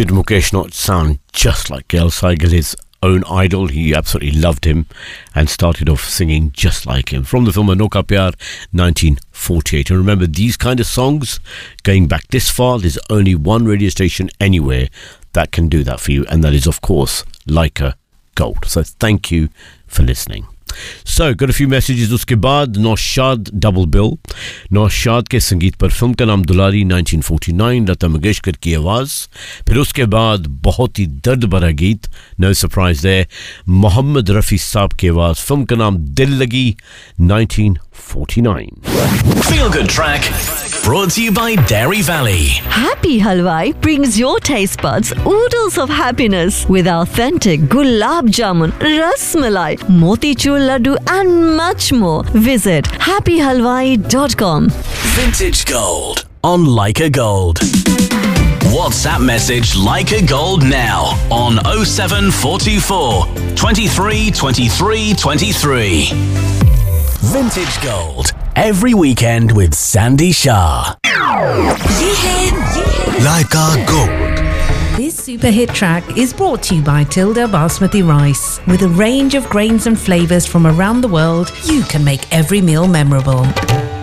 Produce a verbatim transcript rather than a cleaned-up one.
did Mukesh not sound just like L. Saigal, his own idol? He absolutely loved him and started off singing just like him. From the film Anokha Pyar, nineteen forty-eight. And remember, these kind of songs, going back this far, there's only one radio station anywhere that can do that for you, and that is, of course, Leica Gold. So thank you for listening. So, got a few messages. उसके बाद Naushad double bill, Naushad के संगीत पर film का नाम दुलारी nineteen forty nine, Lata Mangeshkar की आवाज़. फिर उसके बाद बहुत ही दर्द भरा गीत, no surprise there, Mohammad Rafi साहब की आवाज़, फिल्म का नाम दिल लगी nineteen forty nine. Feel Good Track, brought to you by Dairy Valley. Happy Halwai brings your taste buds oodles of happiness with authentic gulab jamun, ras malai, motichur laddu and much more. Visit happy halwai dot com. Vintage Gold on Leica Gold. WhatsApp message Leica Gold now on oh seven four two four, twenty-three twenty-three twenty-three. Vintage Gold every weekend with Sandy Shah. Leica Gold. This super hit track is brought to you by Tilda Basmati Rice. With a range of grains and flavours from around the world, you can make every meal memorable.